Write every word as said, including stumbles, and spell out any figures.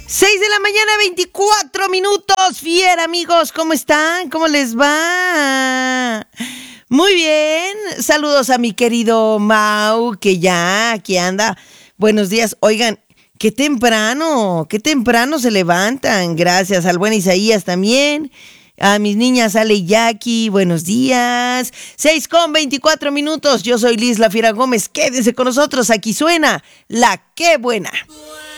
Seis de la mañana, veinticuatro minutos. Fiera, amigos, ¿cómo están? ¿Cómo les va? Muy bien. Saludos a mi querido Mau, que ya aquí anda. Buenos días. Oigan, qué temprano, qué temprano se levantan. Gracias al buen Isaías también. A mis niñas Ale y Jackie, buenos días. Seis con veinticuatro minutos. Yo soy Liz La Fiera Gómez. Quédense con nosotros. Aquí suena La Qué Buena.